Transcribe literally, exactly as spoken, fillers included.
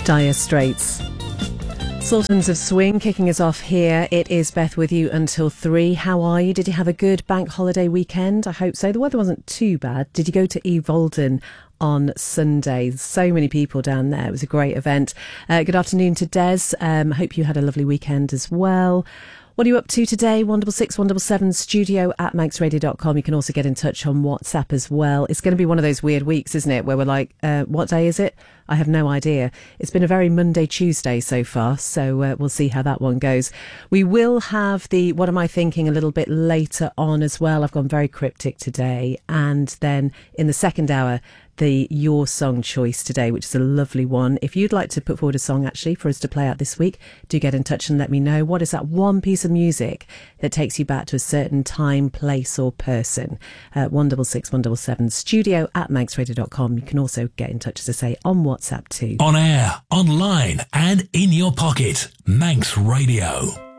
Dire Straits. Sultans of Swing kicking us off here. It is Beth with you until three. How are you? Did you have a good bank holiday weekend? I hope so. The weather wasn't too bad. Did you go to Evolden on Sunday? So many people down there. It was a great event. Uh, good afternoon to Des. Um, hope you had a lovely weekend as well. What are you up to today? one six six, one seven seven, studio at manx radio dot com. You can also get in touch on WhatsApp as well. It's going to be one of those weird weeks, isn't it? Where we're like, uh, what day is it? I have no idea. It's been a very Monday, Tuesday so far. So uh, we'll see how that one goes. We will have the What Am I Thinking a little bit later on as well. I've gone very cryptic today. And then in the second hour, the Your Song choice today, which is a lovely one. If you'd like to put forward a song actually for us to play out this week, do get in touch and let me know. What is that one piece of music that takes you back to a certain time, place or person? Uh, one six six, one seven seven, studio at manx radio dot com. You can also get in touch, as I say, on WhatsApp too. On air, online and in your pocket. Manx Radio.